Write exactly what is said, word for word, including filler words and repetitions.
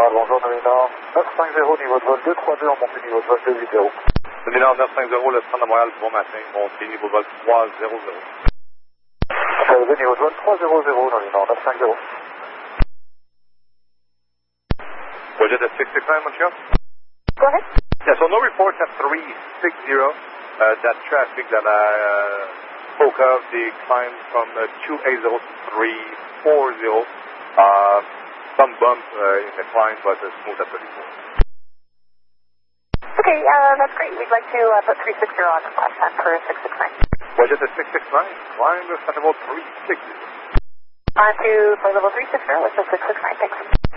Montréal, bonjour, Nominor neuf cinq zéro, niveau de vol deux trois deux, on monte niveau de vol deux huit zéro. Nominor neuf cinq zéro, le centre de Montréal, bon matin, montez niveau de vol trois zéro zéro. Vous niveau de vol trois zéro zéro, Nominor neuf cinq zéro. Was it at six six nine, Montreal? Go ahead. Yeah, so no reports at three six zero. Uh, that traffic that I uh, spoke of, the climb from uh, two eight zero to three four zero. Uh, some bump uh, in the climb, but uh, smooth at thirty-four. Okay, uh, that's great. We'd like to uh, put three six zero on the flash time for six six nine. Was it at six six nine? Climb at level three six zero. On to for level three six zero, which is six six nine. Thanks.